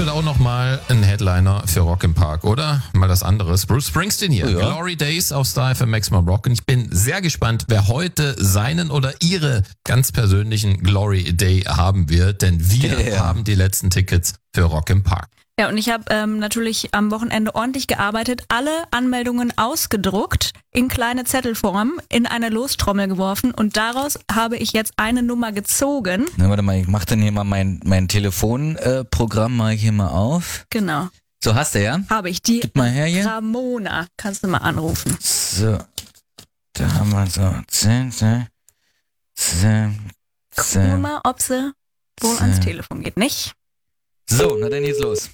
wird auch nochmal ein Headliner für Rock im Park, oder? Mal das anderes. Bruce Springsteen hier. Ja. Glory Days auf Star FM Maximum Rock. Und ich bin sehr gespannt, wer heute seinen oder ihre ganz persönlichen Glory Day haben wird. Denn wir haben die letzten Tickets für Rock im Park. Ja, und ich habe natürlich am Wochenende ordentlich gearbeitet, alle Anmeldungen ausgedruckt, in kleine Zettelform, in eine Lostrommel geworfen und daraus habe ich jetzt eine Nummer gezogen. Na, warte mal, ich mach dann hier mal mein Telefonprogramm mal hier mal auf. Genau, So, hast du ja? habe ich. Die Gib mal her hier. Ramona, kannst du mal anrufen. So, da haben wir so 10. Gucken wir mal, ob sie wohl ans Telefon geht, nicht? So, na dann geht's los.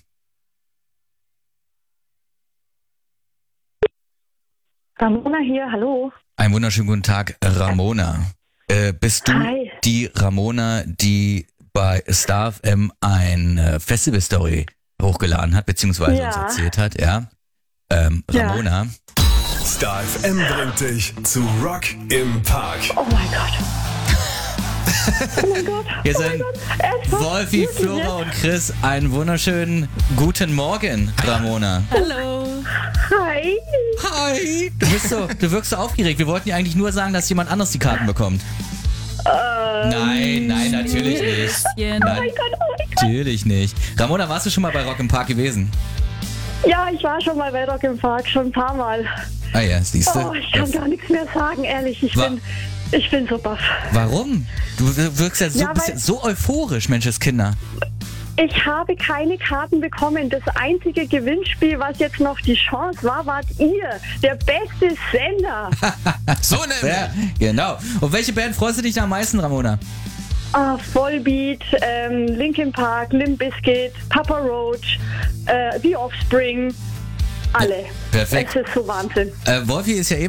Ramona hier, hallo. Einen wunderschönen guten Tag, Ramona. Bist du Hi. die Ramona, die bei Star FM ein Festival-Story hochgeladen hat, beziehungsweise uns erzählt hat, ja? Ramona. Star FM bringt dich zu Rock im Park. Oh mein Gott. Oh mein Gott. Hier sind Wolfi, Flora und Chris. Einen wunderschönen guten Morgen, Ramona. Hallo. Hi. Hi. Du wirkst so aufgeregt. Wir wollten dir eigentlich nur sagen, dass jemand anderes die Karten bekommt. Nein, natürlich nicht. Nein, Oh mein Gott. natürlich nicht. Ramona, warst du schon mal bei Rock im Park gewesen? Ja, ich war schon mal bei Rock im Park, schon ein paar Mal. Ah ja, siehst du. Oh, ich kann gar nichts mehr sagen, ehrlich. Ich bin so baff. Warum? Du wirkst ja so, Ja, bist ja so euphorisch, Menschenskinder. Ich habe keine Karten bekommen. Das einzige Gewinnspiel, was jetzt noch die Chance war, wart ihr. Der beste Sender. So nämlich. Ja, genau. Und welche Band freust du dich am meisten, Ramona? Vollbeat, Linkin Park, Limp Bizkit, Papa Roach, The Offspring. Alle. Perfekt. Es ist so Wahnsinn. Wolfi ist ja eben